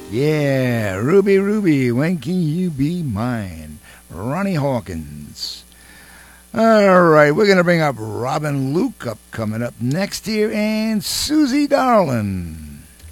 Yeah, Ruby, Ruby, when can you be mine? Ronnie Hawkins. All right, we're going to bring up Robin Luke coming up next here, and Susie Darlin'.